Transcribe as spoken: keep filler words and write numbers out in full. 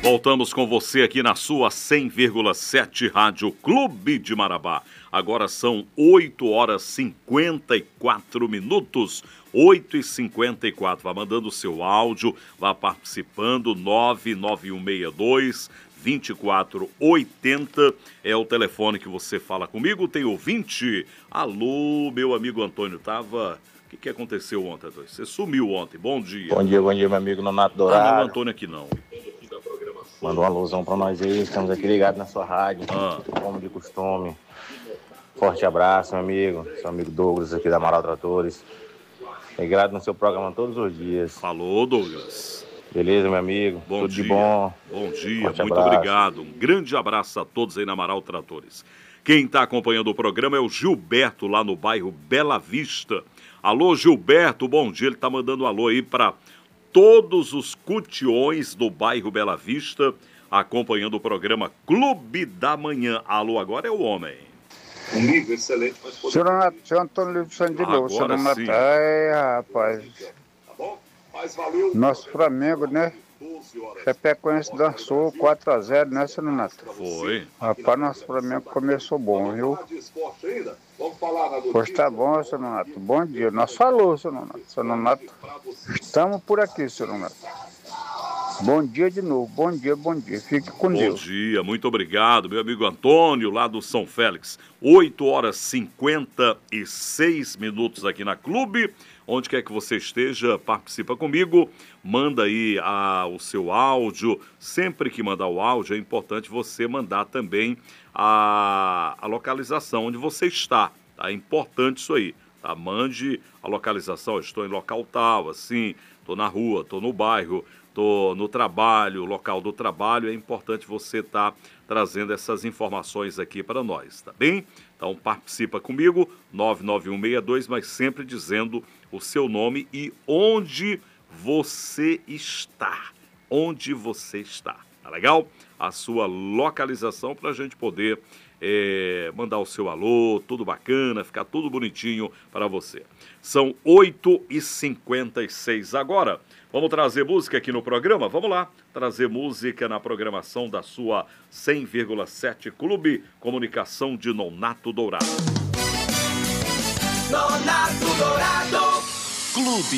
Voltamos com você aqui na sua cem vírgula sete Rádio Clube de Marabá. Agora são oito horas e cinquenta e quatro minutos. oito e cinquenta e quatro. Vá mandando o seu áudio, vá participando. nove nove um seis dois, dois quatro oito zero é o telefone que você fala comigo. Tem ouvinte? Alô, meu amigo Antônio, tava... O que, que aconteceu ontem, Antônio? Você sumiu ontem. Bom dia. Bom dia, bom dia, meu amigo Nonato Dourado. Ah, não, Antônio aqui não. Manda uma alusão pra nós aí. Estamos aqui ligados na sua rádio. Ah. Como de costume. Forte abraço, meu amigo. Seu amigo Douglas aqui da Amaral Tratores. Ligado no seu programa todos os dias. Falou, Douglas. Beleza, meu amigo? Bom Tudo dia. de bom. Bom dia, Forte muito abraço. obrigado. Um grande abraço a todos aí na Amaral Tratores. Quem está acompanhando o programa é o Gilberto, lá no bairro Bela Vista. Alô, Gilberto, bom dia. Ele está mandando um alô aí para todos os cutiões do bairro Bela Vista, acompanhando o programa Clube da Manhã. Alô, agora é o homem. Um nível excelente, mas poderia... Senhor Renato, senhor Antônio Livre Santos de novo, senhor Agora Renato. sim. Ai, rapaz. Tá bom? Mas valeu. Nosso Flamengo, né? Chapecoense dançou quatro a zero, né, senhor Renato? Foi. Rapaz, nosso Flamengo começou bom, viu? Pois tá bom, senhor Renato. Bom dia. Nós falou, senhor Renato. Senhor Renato, estamos por aqui, senhor Renato. Bom dia de novo. Bom dia, bom dia. Fique com Bom Deus. dia, muito obrigado, meu amigo Antônio, lá do São Félix. oito horas e cinquenta e seis minutos aqui na Clube. Onde quer que você esteja, participa comigo, manda aí a, o seu áudio. Sempre que mandar o áudio, é importante você mandar também a, a localização onde você está. Tá? É importante isso aí. Tá? Mande a localização, eu estou em local tal, assim, estou na rua, estou no bairro, estou no trabalho, local do trabalho. É importante você estar trazendo essas informações aqui para nós, tá bem? Então participa comigo, nove nove um seis dois, mas sempre dizendo o seu nome e onde você está. Onde você está, tá legal? A sua localização para a gente poder é, mandar o seu alô, tudo bacana, ficar tudo bonitinho para você. São oito e cinquenta e seis agora. Vamos trazer música aqui no programa? Vamos lá, trazer música na programação da sua cem vírgula sete Clube Comunicação de Nonato Dourado. Nonato Dourado. Clube